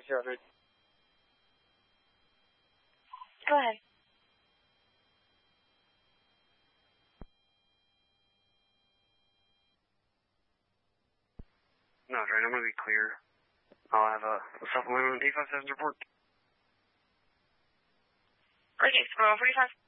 509. Go ahead. No, right, I'm going to be clear. I'll have a supplemental D57 report. Okay, Squirrel 45.